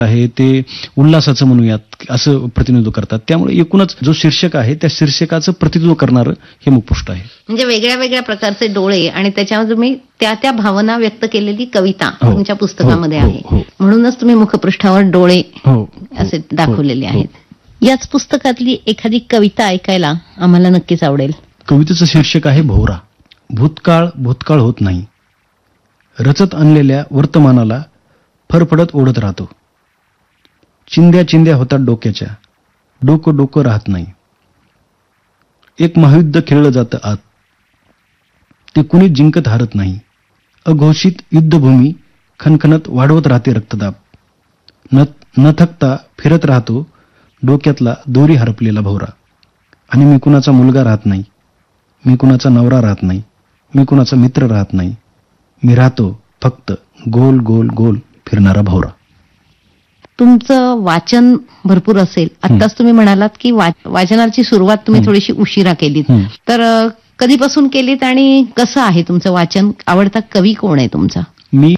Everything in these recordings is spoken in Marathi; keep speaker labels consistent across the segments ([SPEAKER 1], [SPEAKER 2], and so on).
[SPEAKER 1] आहे ते उल्हासाचं म्हणूयात असं प्रतिनिधित्व करतात. त्यामुळे एकूणच जो शीर्षक आहे त्या शीर्षकाचं प्रतिनिधित्व करणारं हे मुखपृष्ठ आहे.
[SPEAKER 2] म्हणजे वेगळ्या वेगळ्या प्रकारचे डोळे आणि त्याच्यावर तुम्ही त्या भावना व्यक्त केलेली कविता तुमच्या पुस्तकामध्ये आहे. म्हणूनच तुम्ही मुखपृष्ठावर डोळे असे दाखवलेले आहेत. याच पुस्तकातली एखादी कविता ऐकायला आम्हाला नक्कीच आवडेल.
[SPEAKER 1] कवितेचं शीर्षक आहे भोवरा. भूतकाळ भूतकाळ होत नाही, रचत आणलेल्या वर्तमानाला फरफडत ओढत राहतो. चिंध्या चिंध्या होतात डोक्याच्या, डोकं डोकं राहत नाही. एक महायुद्ध खेळलं जातं आत, ते कुणीच जिंकत हारत नाही. अघोषित युद्धभूमी खणखणत वाढवत राहते रक्तदाब. न थकता फिरत राहतो डोक्यातला दोरी हरपलेला भोवरा. आणि मी कुणाचा मुलगा राहत नाही, मी कुणाचा नवरा राहत नाही, मी कुणाचा मित्र राहत नाही. मी राहतो फक्त गोल गोल गोल फिरणारा भोवरा.
[SPEAKER 2] तुमचं वाचन भरपूर असेल. आत्ताच तुम्ही म्हणालात की वाचनाची सुरुवात तुम्ही थोडीशी उशिरा केलीत. तर कधीपासून केलीत आणि कसं आहे तुमचं वाचन? आवडता कवी कोण आहे तुमचा?
[SPEAKER 1] मी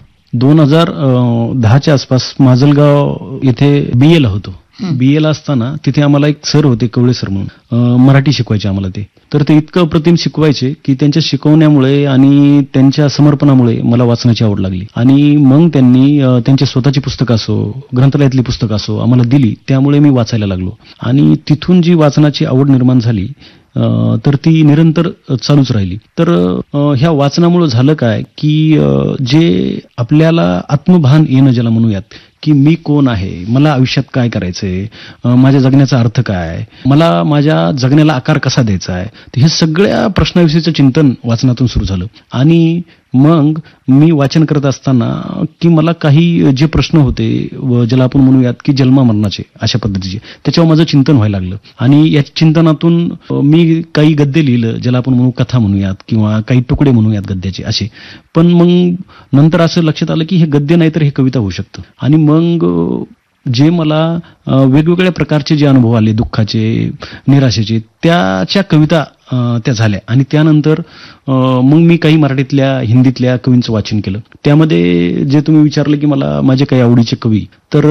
[SPEAKER 1] 2010च्या आसपास माजलगाव येथे BA ला होतो. BA ला असताना तिथे आम्हाला एक सर होते, कवळे सर म्हणून, मराठी शिकवायचे आम्हाला ते. तर ते इतकं अप्रतिम शिकवायचे की त्यांच्या शिकवण्यामुळे आणि त्यांच्या समर्पणामुळे मला वाचनाची आवड लागली. आणि मग त्यांनी त्यांची स्वतःची पुस्तकं असो, ग्रंथालयातली पुस्तकं असो आम्हाला दिली. त्यामुळे मी वाचायला लागलो आणि तिथून जी वाचनाची आवड निर्माण झाली तर ती निरंतर चालूच राहिली. तर ह्या वाचनामुळे झालं काय की जे आपल्याला आत्मभान येणं ज्याला म्हणूयात की मी कोण आहे, मला आयुष्यात काय करायचंय, माझ्या जगण्याचा अर्थ काय, मला माझ्या जगण्याला आकार कसा द्यायचा आहे, हे सगळ्या प्रश्नाविषयीचं चिंतन वाचनातून सुरू झालं. आणि मग मी वाचन करत असताना की मला काही जे प्रश्न होते ज्याला आपण म्हणूयात की जन्ममरणाचे अशा पद्धतीचे, त्याच्यावर माझं चिंतन व्हायला लागलं. आणि या चिंतनातून मी काही गद्य लिहिलं ज्याला आपण म्हणू कथा म्हणूयात किंवा काही तुकडे म्हणूयात गद्याचे असे. पण मग नंतर असं लक्षात आलं की हे गद्य नाही तर हे कविता होऊ शकतं. आणि मग जे मला वेगवेगळ्या प्रकारचे जे अनुभव आले, दुःखाचे, निराशेचे, त्याच्या कविता त्या झाल्या. आणि त्यानंतर मग मी काही मराठीतल्या, हिंदीतल्या कवींचं वाचन केलं. त्यामध्ये जे तुम्ही विचारलं की मला माझे काही आवडीचे कवी, तर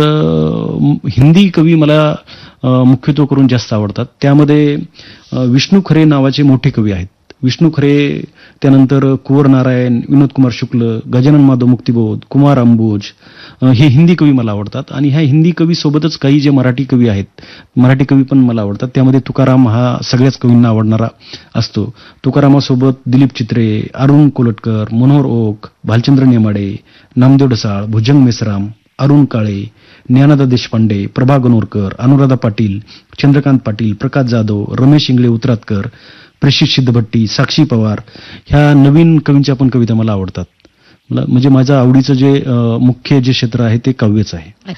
[SPEAKER 1] हिंदी कवी मला मुख्यत्व करून जास्त आवडतात. त्यामध्ये विष्णू खरे नावाचे मोठे कवी आहेत. विष्णू खरे, त्यानंतर कुंवर नारायण, विनोद कुमार शुक्ल, गजानन माधव मुक्तिबोध, कुमार अंबोज, हे हिंदी कवी मला आवडतात. आणि ह्या हिंदी कवी सोबतच काही जे मराठी कवी आहेत, मराठी कवी पण मला आवडतात. त्यामध्ये तुकाराम हा सगळ्याच कवींना आवडणारा असतो. तुकारामासोबत दिलीप चित्रे, अरुण कोलटकर, मनोहर ओक, भालचंद्र नेमाडे, नामदेव ढसाळ, भुजंग मेश्राम, अरुण काळे, ज्ञानदा देशपांडे, प्रभा गणोरकर, अनुराधा पाटील, चंद्रकांत पाटील, प्रकाश जाधव, रमेश इंगळे उतरातकर, प्रेषित सिद्धभट्टी, साक्षी पवार, ह्या नवीन कवींच्या पण कविता मला आवडतात. म्हणजे माझ्या आवडीचं जे मुख्य जे क्षेत्र आहे ते काव्यच आहे.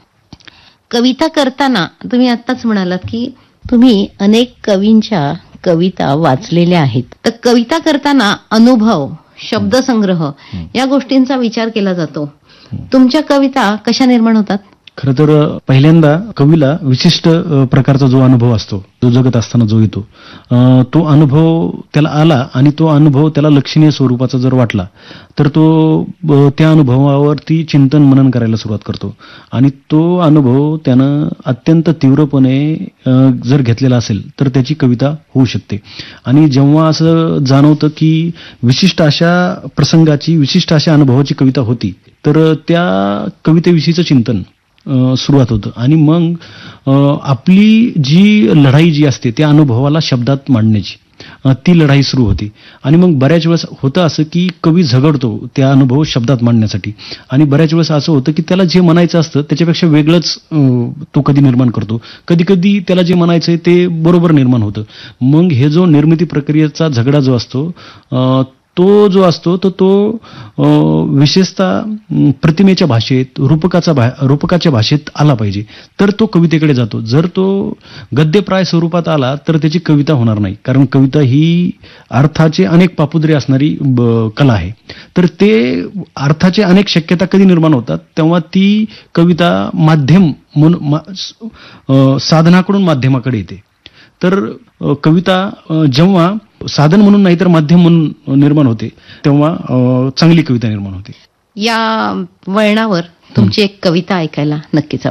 [SPEAKER 2] कविता करताना तुम्ही आत्ताच म्हणालात की तुम्ही अनेक कवींच्या कविता वाचलेल्या आहेत. तर कविता करताना अनुभव, शब्दसंग्रह या गोष्टींचा विचार केला जातो. तुमच्या कविता कशा निर्माण होतात?
[SPEAKER 1] खरं तर पहिल्यांदा कवीला विशिष्ट प्रकारचा जो अनुभव असतो, जो जगत असताना जो येतो, तो अनुभव त्याला आला आणि तो अनुभव त्याला लक्षणीय स्वरूपाचा जर वाटला तर तो त्या अनुभवावरती चिंतन मनन करायला सुरुवात करतो. आणि तो अनुभव त्यानं अत्यंत तीव्रपणे जर घेतलेला असेल तर त्याची कविता होऊ शकते. आणि जेव्हा असं जाणवतं की विशिष्ट अशा प्रसंगाची, विशिष्ट अशा अनुभवाची कविता होती, तर त्या कवितेविषयीचं चिंतन सुरुवात होतं. आणि मग आपली जी लढाई जी असते त्या अनुभवाला शब्दात मांडण्याची, ती लढाई सुरू होती. आणि मग बऱ्याच वेळेस होतं असं की कवी झगडतो त्या अनुभव शब्दात मांडण्यासाठी. आणि बऱ्याच वेळेस असं होतं की त्याला जे म्हणायचं असतं त्याच्यापेक्षा वेगळंच तो कधी निर्माण करतो. कधी कधी त्याला जे म्हणायचंय ते बरोबर निर्माण होतं. मग हे जो निर्मिती प्रक्रियेचा झगडा जो असतो तो जो असतो तो विशेषतः प्रतिमेच्या भाषेत, रूपकाच्या भाषेत आला पाहिजे तर तो कवितेकडे जातो. जर तो गद्यप्राय स्वरूपात आला तर त्याची कविता होणार नाही. कारण कविता ही अर्थाचे अनेक पापुद्रे असणारी कला आहे. तर ते अर्थाचे अनेक शक्यता कधी निर्माण होतात तेव्हा ती कविता माध्यम साधनाकडून माध्यमाकडे येते. तर कविता जेव्हा साधन म्हणून नाही तर माध्यम म्हणून निर्माण होते तेव्हा चांगली कविता निर्माण होते.
[SPEAKER 2] या वळणावर तुमची एक कविता ऐकायला नक्कीच